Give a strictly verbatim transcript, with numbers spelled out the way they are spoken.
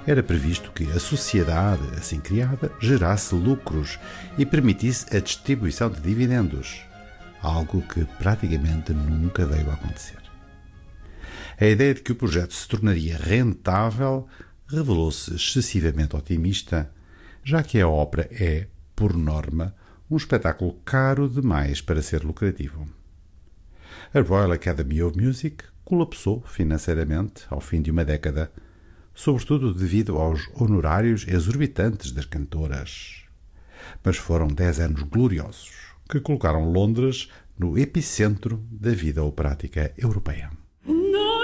era previsto que a sociedade, assim criada, gerasse lucros e permitisse a distribuição de dividendos, algo que praticamente nunca veio a acontecer. A ideia de que o projeto se tornaria rentável revelou-se excessivamente otimista, já que a ópera é, por norma, um espetáculo caro demais para ser lucrativo. A Royal Academy of Music colapsou financeiramente ao fim de uma década, sobretudo devido aos honorários exorbitantes das cantoras. Mas foram dez anos gloriosos que colocaram Londres no epicentro da vida operática europeia. No.